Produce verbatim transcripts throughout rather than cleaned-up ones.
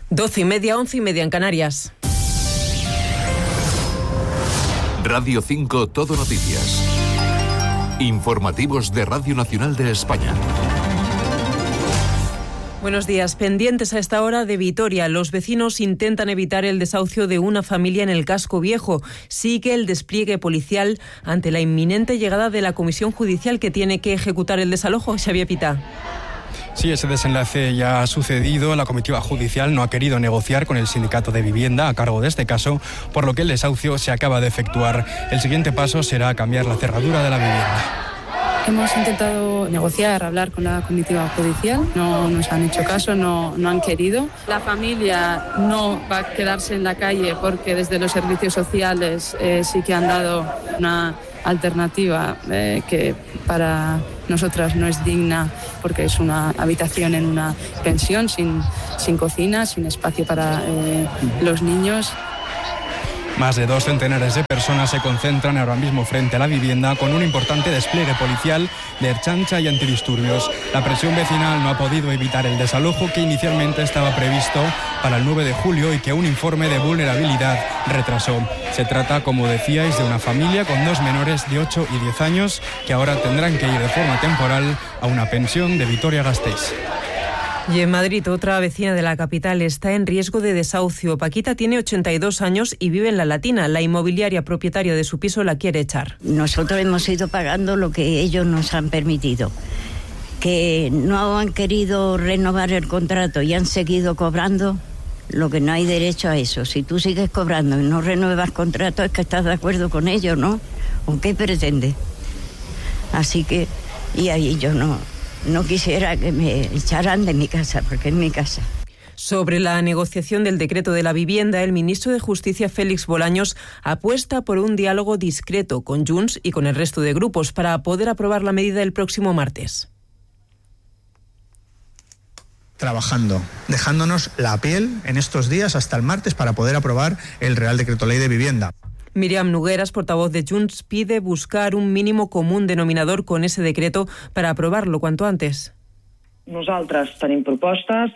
Doce y media, once y media en Canarias. Radio cinco Todo Noticias. Informativos de Radio Nacional de España. Buenos días. Pendientes a esta hora de Vitoria. Los vecinos intentan evitar el desahucio de una familia en el casco viejo. Sigue el despliegue policial ante la inminente llegada de la comisión judicial que tiene que ejecutar el desalojo. Xavier Pita. Sí, ese desenlace ya ha sucedido. La comitiva judicial no ha querido negociar con el sindicato de vivienda a cargo de este caso, por lo que el desahucio se acaba de efectuar. El siguiente paso será cambiar la cerradura de la vivienda. Hemos intentado negociar, hablar con la comitiva judicial, no nos han hecho caso, no, no han querido. La familia no va a quedarse en la calle porque desde los servicios sociales eh, sí que han dado una alternativa eh, que para nosotras no es digna porque es una habitación en una pensión sin, sin cocina, sin espacio para eh, los niños. Más de dos centenares de personas se concentran ahora mismo frente a la vivienda con un importante despliegue policial de Ertzaintza y antidisturbios. La presión vecinal no ha podido evitar el desalojo que inicialmente estaba previsto para el nueve de julio y que un informe de vulnerabilidad retrasó. Se trata, como decíais, de una familia con dos menores de ocho y diez años que ahora tendrán que ir de forma temporal a una pensión de Vitoria-Gasteiz. Y en Madrid, otra vecina de la capital está en riesgo de desahucio. Paquita tiene ochenta y dos años y vive en La Latina. La inmobiliaria propietaria de su piso la quiere echar. Nosotros hemos ido pagando lo que ellos nos han permitido. Que no han querido renovar el contrato y han seguido cobrando, lo que no hay derecho a eso. Si tú sigues cobrando y no renuevas contrato es que estás de acuerdo con ellos, ¿no? ¿O qué pretende? Así que, y ahí yo no... No quisiera que me echaran de mi casa, porque es mi casa. Sobre la negociación del decreto de la vivienda, el ministro de Justicia, Félix Bolaños, apuesta por un diálogo discreto con Junts y con el resto de grupos para poder aprobar la medida el próximo martes. Trabajando, dejándonos la piel en estos días hasta el martes para poder aprobar el Real Decreto Ley de Vivienda. Miriam Nogueras, portavoz de Junts, pide buscar un mínimo común denominador con ese decreto para aprovarlo cuanto antes. Nosaltres tenim propostes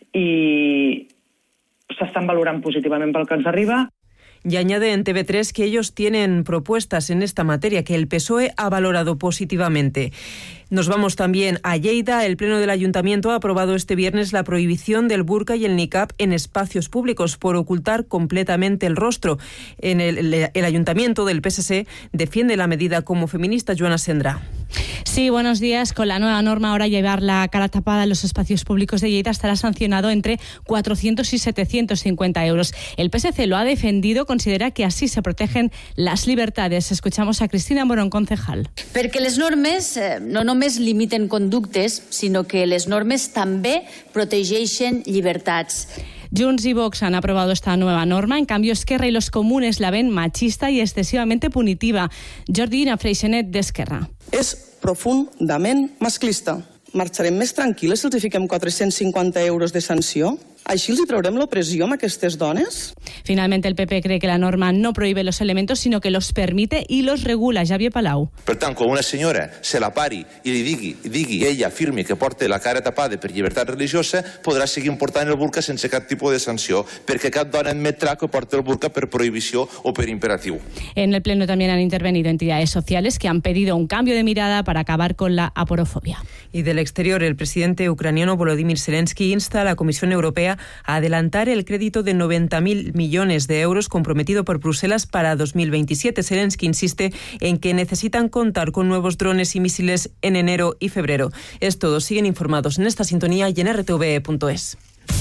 i s'estan valorant positivament pel que ens arriba. Y añade en T V tres que ellos tienen propuestas en esta materia que el P S O E ha valorado positivamente. Nos vamos también a Lleida. El Pleno del Ayuntamiento ha aprobado este viernes la prohibición del burka y el niqab en espacios públicos por ocultar completamente el rostro. En el, el, el Ayuntamiento del P S C defiende la medida como feminista. Joana Sendra. Sí, buenos días. Con la nueva norma ahora llevar la cara tapada en los espacios públicos de Lleida estará sancionado entre cuatrocientos y setecientos cincuenta euros. El P S C lo ha defendido, considera que así se protegen las libertades. Escuchamos a Cristina Morón, concejal. Perquè les normes eh, no només limiten conductes, sinó que les normes també protegeixen llibertats. Junts y Vox han aprobado esta nueva norma. En cambio, Esquerra y los comunes la ven machista y excesivamente punitiva. Jordina Freixenet, d'Esquerra. És profundament masclista. Marxarem més tranquil·les si els fiquem quatre-cents cinquanta euros de sanció? ¿Així els traurem l'opressió a aquestes dones? Finalmente, el P P cree que la norma no prohíbe los elementos, sino que los permite y los regula. Javier Palau. Per tant, quan una senyora se la pari i li digui, digui ella afirmi que porta la cara tapada per llibertat religiosa, podrà seguir portant el burca sense cap tipus de sanció, perquè cap dona admetrà que porta el burca per prohibició o per imperatiu. En el Pleno también han intervenido entidades sociales que han pedido un cambio de mirada para acabar con la aporofobia. Y del exterior, el presidente ucraniano Volodymyr Zelensky insta a la Comisión Europea a adelantar el crédito de noventa mil millones de euros comprometido por Bruselas para dos mil veintisiete. Zelensky insiste en que necesitan contar con nuevos drones y misiles en enero y febrero. Es todo. Siguen informados en esta sintonía y en r t v punto es.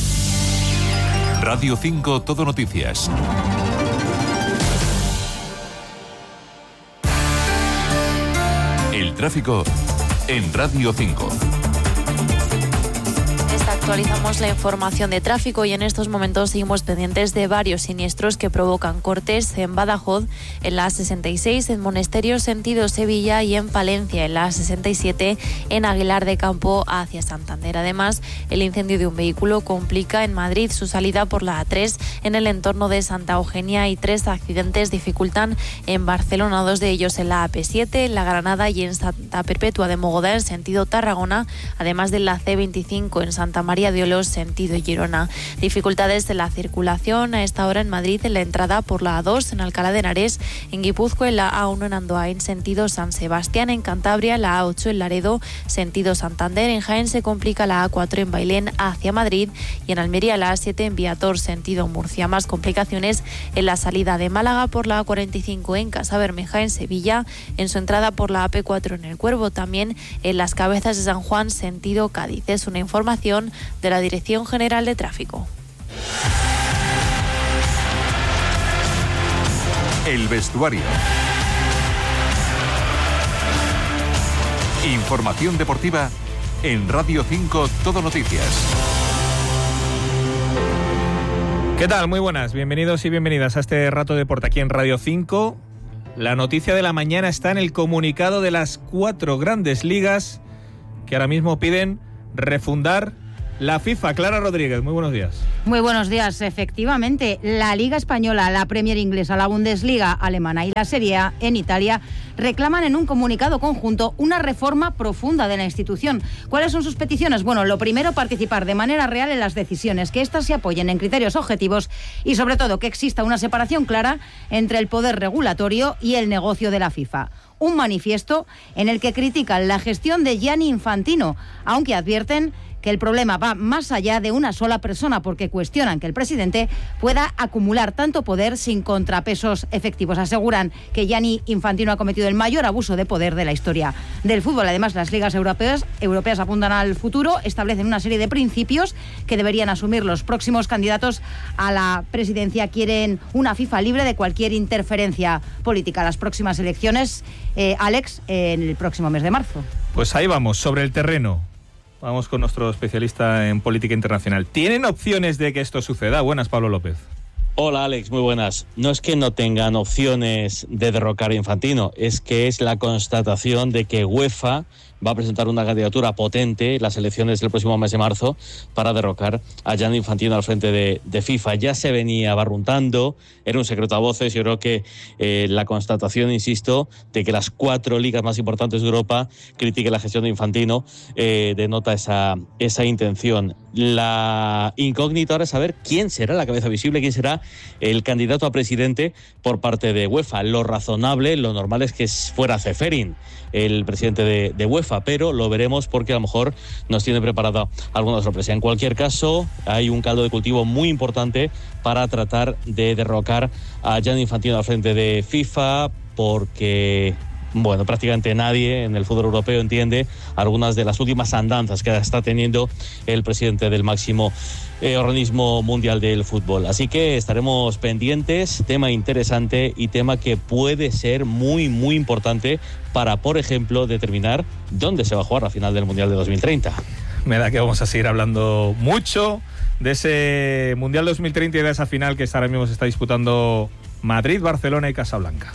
Radio cinco Todo Noticias. El tráfico en Radio cinco. Actualizamos la información de tráfico y en estos momentos seguimos pendientes de varios siniestros que provocan cortes en Badajoz, en la A sesenta y seis, en Monesterio sentido Sevilla y en Palencia, en la A sesenta y siete, en Aguilar de Campo hacia Santander. Además, el incendio de un vehículo complica en Madrid su salida por la A tres en el entorno de Santa Eugenia y tres accidentes dificultan en Barcelona, dos de ellos en la A P siete, en la Granada y en Santa Perpetua de Mogoda en sentido Tarragona, además de la C veinticinco en Santa María María de Olos, sentido Girona. Dificultades de la circulación a esta hora en Madrid en la entrada por la A dos, en Alcalá de Henares, en Guipúzcoa en la A uno en Andoain, sentido San Sebastián, en Cantabria la A ocho en Laredo, sentido Santander, en Jaén se complica la A cuatro en Bailén hacia Madrid y en Almería la A siete en Viator, sentido Murcia. Más complicaciones en la salida de Málaga por la A cuarenta y cinco en Casa Bermeja, en Sevilla, en su entrada por la A P cuatro en El Cuervo, también en Las Cabezas de San Juan, sentido Cádiz. Es una información de la Dirección General de Tráfico. El vestuario. Información deportiva en Radio cinco Todo Noticias. ¿Qué tal? Muy buenas, bienvenidos y bienvenidas a este rato de deporte aquí en Radio cinco. La noticia de la mañana está en el comunicado de las cuatro grandes ligas que ahora mismo piden refundar la FIFA. Clara Rodríguez, muy buenos días. Muy buenos días. Efectivamente, la Liga Española, la Premier Inglesa, la Bundesliga alemana y la Serie A en Italia reclaman en un comunicado conjunto una reforma profunda de la institución. ¿Cuáles son sus peticiones? Bueno, lo primero, participar de manera real en las decisiones, que éstas se apoyen en criterios objetivos y, sobre todo, que exista una separación clara entre el poder regulatorio y el negocio de la FIFA. Un manifiesto en el que critican la gestión de Gianni Infantino, aunque advierten que el problema va más allá de una sola persona, porque cuestionan que el presidente pueda acumular tanto poder sin contrapesos efectivos. Aseguran que Gianni Infantino ha cometido el mayor abuso de poder de la historia del fútbol. Además, las ligas europeas, europeas apuntan al futuro, establecen una serie de principios que deberían asumir los próximos candidatos a la presidencia. Quieren una FIFA libre de cualquier interferencia política. Las próximas elecciones, eh, Alex, eh, en el próximo mes de marzo. Pues ahí vamos, sobre el terreno. Vamos con nuestro especialista en política internacional. ¿Tienen opciones de que esto suceda? Buenas, Pablo López. Hola, Alex, muy buenas. No es que no tengan opciones de derrocar a Infantino, es que es la constatación de que UEFA va a presentar una candidatura potente en las elecciones del próximo mes de marzo para derrocar a Gianni Infantino al frente de, de FIFA. Ya se venía barruntando, era un secreto a voces. Yo creo que eh, la constatación, insisto, de que las cuatro ligas más importantes de Europa critiquen la gestión de Infantino eh, denota esa, esa intención. La incógnita ahora es saber quién será la cabeza visible, quién será el candidato a presidente por parte de UEFA. Lo razonable, lo normal es que fuera Ceferin, el presidente de, de UEFA, pero lo veremos porque a lo mejor nos tiene preparada alguna sorpresa. En cualquier caso, hay un caldo de cultivo muy importante para tratar de derrocar a Gianni Infantino al frente de FIFA, porque bueno, prácticamente nadie en el fútbol europeo entiende algunas de las últimas andanzas que está teniendo el presidente del máximo eh, organismo mundial del fútbol. Así que estaremos pendientes, tema interesante y tema que puede ser muy, muy importante para, por ejemplo, determinar dónde se va a jugar la final del Mundial de dos mil treinta. Me da que vamos a seguir hablando mucho de ese Mundial dos mil treinta y de esa final que ahora mismo se está disputando Madrid, Barcelona y Casablanca.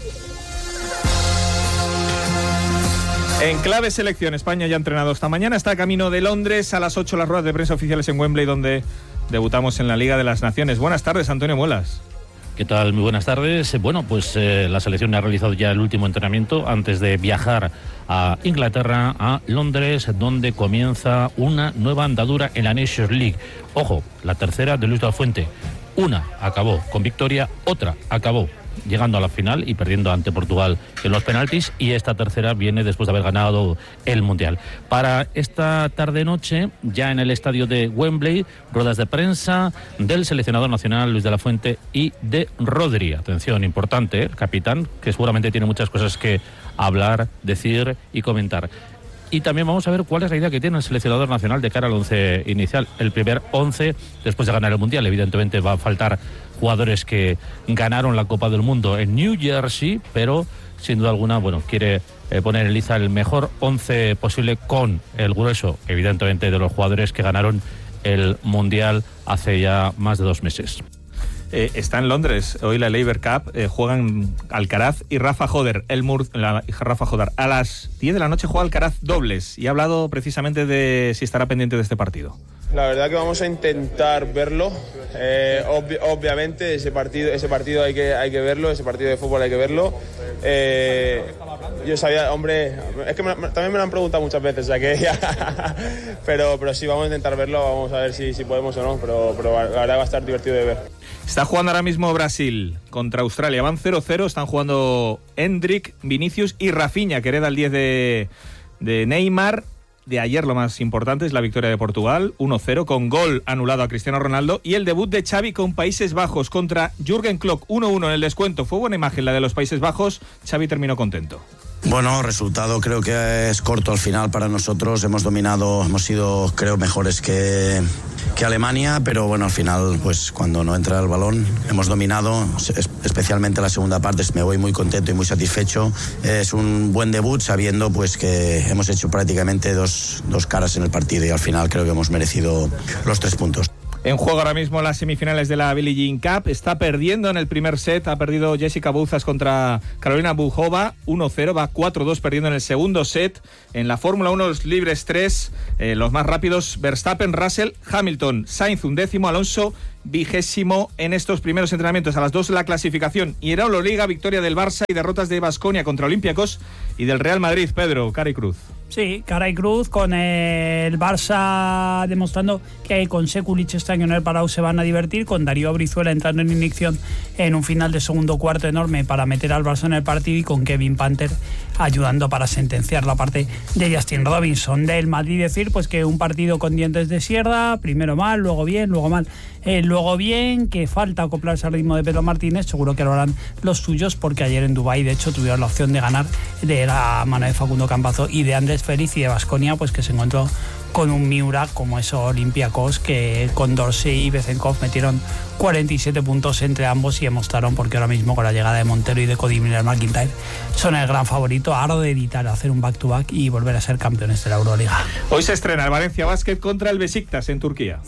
En clave selección, España ya ha entrenado esta mañana, está camino de Londres, a las ocho las ruedas de prensa oficiales en Wembley, donde debutamos en la Liga de las Naciones. Buenas tardes, Antonio Muelas. ¿Qué tal? Muy buenas tardes. Bueno, pues eh, la selección ha realizado ya el último entrenamiento antes de viajar a Inglaterra, a Londres, donde comienza una nueva andadura en la Nations League. Ojo, la tercera de Luis de la Fuente. Una acabó con victoria, otra acabó llegando a la final y perdiendo ante Portugal en los penaltis, y esta tercera viene después de haber ganado el Mundial. Para esta tarde-noche, ya en el estadio de Wembley, ruedas de prensa del seleccionador nacional Luis de la Fuente y de Rodri. Atención, importante, el capitán, que seguramente tiene muchas cosas que hablar, decir y comentar. Y también vamos a ver cuál es la idea que tiene el seleccionador nacional de cara al once inicial. El primer once después de ganar el Mundial. Evidentemente va a faltar jugadores que ganaron la Copa del Mundo en New Jersey, pero sin duda alguna, bueno, quiere eh, poner en liza el mejor once posible con el grueso, evidentemente, de los jugadores que ganaron el Mundial hace ya más de dos meses. Eh, está en Londres hoy la Labour Cup, eh, juegan Alcaraz y Rafa Joder, el Mur, la, Rafa Joder. A las diez de la noche juega Alcaraz dobles y ha hablado precisamente de si estará pendiente de este partido. La verdad que vamos a intentar verlo. Eh, obvi- obviamente ese partido, ese partido hay que, hay que verlo, ese partido de fútbol hay que verlo. Eh, Yo sabía, hombre, es que me, también me lo han preguntado muchas veces, o sea que ya, pero, pero sí, vamos a intentar verlo, vamos a ver si, si podemos o no, pero, pero la verdad va a estar divertido de ver. Está jugando ahora mismo Brasil contra Australia, van cero cero, están jugando Endrick, Vinicius y Rafinha, que hereda el diez de, de Neymar. De ayer lo más importante es la victoria de Portugal, uno cero, con gol anulado a Cristiano Ronaldo, y el debut de Xavi con Países Bajos contra Jürgen Klopp, uno uno en el descuento. Fue buena imagen la de los Países Bajos, Xavi terminó contento. Bueno, resultado creo que es corto al final para nosotros. Hemos dominado, hemos sido creo mejores que, que Alemania, pero bueno, al final pues cuando no entra el balón hemos dominado, especialmente la segunda parte. Me voy muy contento y muy satisfecho. Es un buen debut sabiendo pues que hemos hecho prácticamente dos, dos caras en el partido y al final creo que hemos merecido los tres puntos. En juego ahora mismo las semifinales de la Billie Jean Cup. Está perdiendo en el primer set. Ha perdido Jessica Bouzas contra Carolina Bujova. uno cero. Va cuatro dos perdiendo en el segundo set. En la Fórmula uno, los libres tres. Eh, los más rápidos, Verstappen, Russell, Hamilton, Sainz undécimo, Alonso vigésimo en estos primeros entrenamientos. A las dos la clasificación. Y en Euroliga, victoria del Barça y derrotas de Baskonia contra Olympiacos y del Real Madrid. Pedro, cara y cruz. Sí, cara y cruz, con el Barça demostrando que con Sekulic este año en el Palau se van a divertir, con Darío Brizuela entrando en inyección en un final de segundo cuarto enorme para meter al Barça en el partido, y con Kevin Panther ayudando para sentenciar la parte de Justin Robinson. Del Madrid decir pues que un partido con dientes de sierra, primero mal, luego bien, luego mal, eh, luego bien, que falta acoplarse al ritmo de Pedro Martínez. Seguro que lo harán los suyos, porque ayer en Dubái de hecho tuvieron la opción de ganar de la mano de Facundo Campazo y de Andrés Félix, y de Baskonia pues que se encontró con un Miura como esos Olympiacos, que con Dorsey y Bezenkov metieron cuarenta y siete puntos entre ambos y demostraron porque ahora mismo con la llegada de Montero y de Cody Miller-McIntyre son el gran favorito a de editar, hacer un back-to-back y volver a ser campeones de la Euroliga. Hoy se estrena el Valencia Basket contra el Besiktas en Turquía.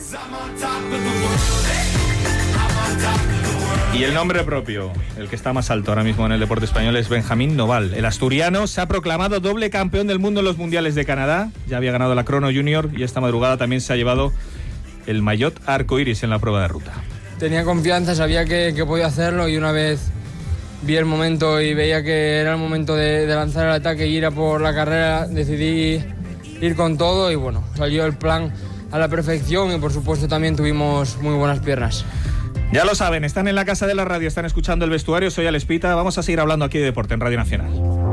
Y el nombre propio, el que está más alto ahora mismo en el deporte español, es Benjamín Noval. El asturiano se ha proclamado doble campeón del mundo en los mundiales de Canadá. Ya había ganado la Crono Junior y esta madrugada también se ha llevado el maillot arcoiris en la prueba de ruta. Tenía confianza, sabía que, que podía hacerlo, y una vez vi el momento y veía que era el momento de, de lanzar el ataque y ir a por la carrera, decidí ir con todo y bueno, salió el plan a la perfección, y por supuesto también tuvimos muy buenas piernas. Ya lo saben, están en la casa de la radio, están escuchando El Vestuario, soy Alex Pita, vamos a seguir hablando aquí de deporte en Radio Nacional.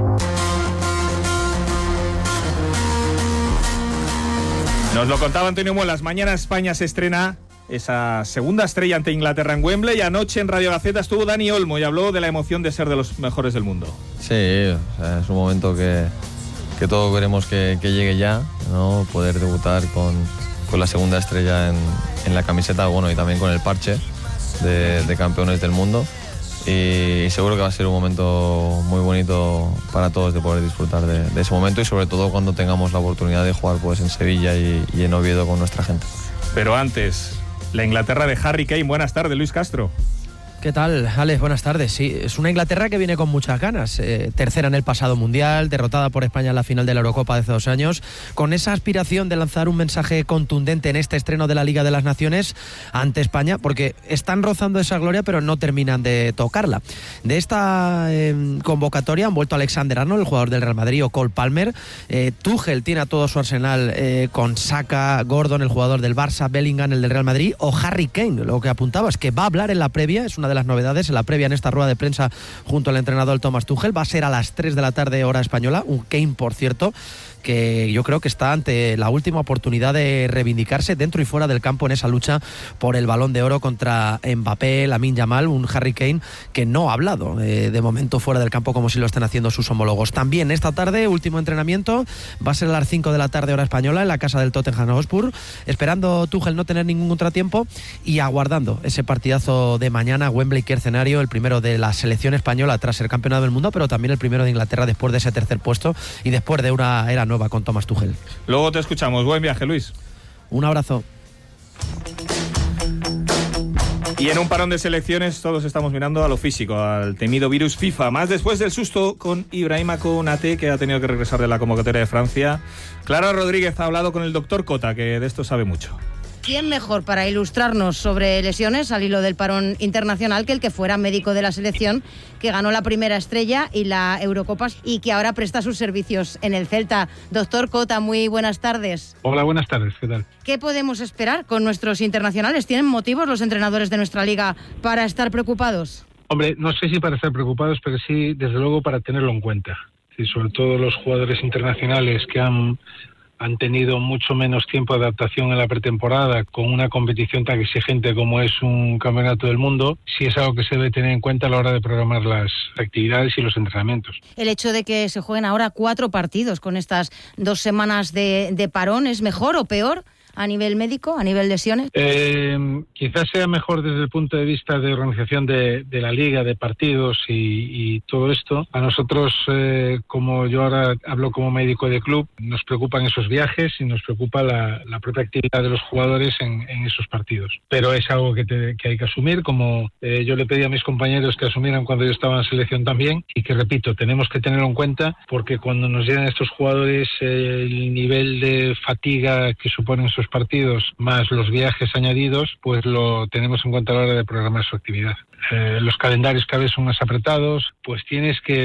Nos lo contaba Antonio Muelas, mañana España se estrena esa segunda estrella ante Inglaterra en Wembley, y anoche en Radio Gaceta estuvo Dani Olmo y habló de la emoción de ser de los mejores del mundo. Sí, o sea, es un momento que, que todos queremos que, que llegue ya, ¿no? Poder debutar con, con la segunda estrella en, en la camiseta, bueno, y también con el parche de, de campeones del mundo, y seguro que va a ser un momento muy bonito para todos de poder disfrutar de, de ese momento, y sobre todo cuando tengamos la oportunidad de jugar pues en Sevilla y, y en Oviedo con nuestra gente. Pero antes, la Inglaterra de Harry Kane. Buenas tardes, Luis Castro. ¿Qué tal, Alex? Buenas tardes. Sí, es una Inglaterra que viene con muchas ganas. Eh, tercera en el pasado Mundial, derrotada por España en la final de la Eurocopa de hace dos años, con esa aspiración de lanzar un mensaje contundente en este estreno de la Liga de las Naciones ante España, porque están rozando esa gloria, pero no terminan de tocarla. De esta eh, convocatoria han vuelto Alexander-Arnold, el jugador del Real Madrid, o Cole Palmer. Eh, Tuchel tiene a todo su arsenal eh, con Saka, Gordon, el jugador del Barça, Bellingham, el del Real Madrid, o Harry Kane. Lo que apuntaba es que va a hablar en la previa, es una de las novedades en la previa en esta rueda de prensa junto al entrenador Thomas Tuchel. Va a ser a las tres de la tarde hora española, un Kane por cierto que yo creo que está ante la última oportunidad de reivindicarse dentro y fuera del campo en esa lucha por el Balón de Oro contra Mbappé, Lamine Yamal, un Harry Kane que no ha hablado eh, de momento fuera del campo como si lo estén haciendo sus homólogos. También esta tarde, último entrenamiento, va a ser a las cinco de la tarde hora española en la casa del Tottenham Hotspur, esperando Tuchel no tener ningún contratiempo y aguardando ese partidazo de mañana, Wembley, que escenario, el primero de la selección española tras el campeonato del mundo, pero también el primero de Inglaterra después de ese tercer puesto y después de una era nueva con Thomas Tuchel. Luego te escuchamos. Buen viaje, Luis. Un abrazo. Y en un parón de selecciones todos estamos mirando a lo físico, al temido virus FIFA, más después del susto con Ibrahima Konate, que ha tenido que regresar de la convocatoria de Francia. Clara Rodríguez ha hablado con el doctor Cota, que de esto sabe mucho. ¿quién mejor para ilustrarnos sobre lesiones al hilo del parón internacional que el que fuera médico de la selección, que ganó la primera estrella y la Eurocopa y que ahora presta sus servicios en el Celta? Doctor Cota, muy buenas tardes. Hola, buenas tardes, ¿qué tal? ¿Qué podemos esperar con nuestros internacionales? ¿Tienen motivos los entrenadores de nuestra liga para estar preocupados? Hombre, no sé si para estar preocupados, pero sí, desde luego, para tenerlo en cuenta. Sí, sobre todo los jugadores internacionales que han... han tenido mucho menos tiempo de adaptación en la pretemporada con una competición tan exigente como es un campeonato del mundo, sí es algo que se debe tener en cuenta a la hora de programar las actividades y los entrenamientos. ¿El hecho de que se jueguen ahora cuatro partidos con estas dos semanas de, de parón es mejor o peor a nivel médico, a nivel lesiones? Eh, quizás sea mejor desde el punto de vista de organización de, de la liga, de partidos y, y todo esto. A nosotros, eh, como yo ahora hablo como médico de club, nos preocupan esos viajes y nos preocupa la, la propia actividad de los jugadores en, en esos partidos. Pero es algo que, te, que hay que asumir, como eh, yo le pedí a mis compañeros que asumieran cuando yo estaba en selección también, y que, repito, tenemos que tenerlo en cuenta porque cuando nos llegan estos jugadores, eh, el nivel de fatiga que suponen sus partidos más los viajes añadidos, pues lo tenemos en cuenta a la hora de programar su actividad. Eh, los calendarios cada vez son más apretados, pues tienes que